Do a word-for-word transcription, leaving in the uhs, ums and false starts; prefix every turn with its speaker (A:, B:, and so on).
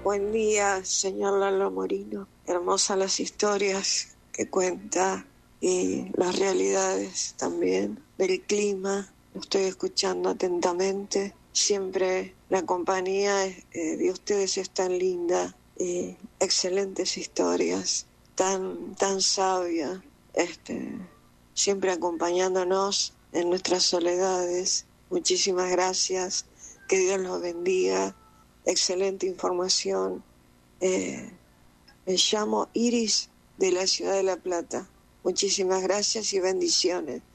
A: Buen día, señor Lalo Morino. Hermosas las historias que cuenta y las realidades también del clima. Lo estoy escuchando atentamente. Siempre la compañía eh, de ustedes es tan linda. Y excelentes historias, tan, tan sabia, este, siempre acompañándonos en nuestras soledades. Muchísimas gracias. Que Dios los bendiga. Excelente información. Eh, me llamo Iris de la ciudad de La Plata. Muchísimas gracias y bendiciones.